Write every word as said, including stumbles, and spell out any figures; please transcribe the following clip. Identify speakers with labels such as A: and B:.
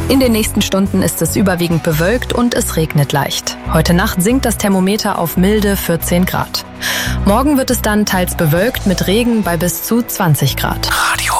A: In den nächsten Stunden ist es überwiegend bewölkt und es regnet leicht. Heute Nacht sinkt das Thermometer auf milde vierzehn Grad. Morgen wird es dann teils bewölkt mit Regen bei bis zu zwanzig Grad.
B: Radio